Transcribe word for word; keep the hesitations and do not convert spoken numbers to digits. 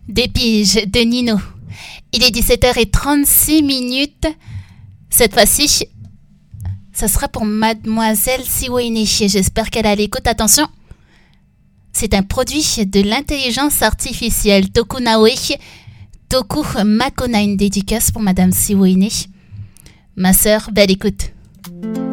Des piges de Nino. Il est dix-sept heures trente-six minutes. Cette fois-ci, ça sera pour Mademoiselle Siwini. J'espère qu'elle a l'écoute. Attention, c'est un produit de l'intelligence artificielle. Toku Nawe, Toku Makona, une dédicace pour Madame Siwini. Ma sœur, belle écoute.